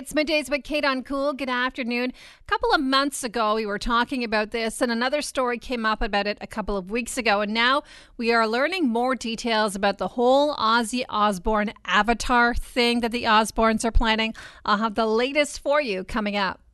It's Middays with Kate on Cool. Good afternoon. A couple of months ago, we were talking about this, and another story came up about it a couple of weeks ago. And now we are learning more details about the whole Ozzy Osbourne avatar thing that the Osbournes are planning. I'll have the latest for you coming up.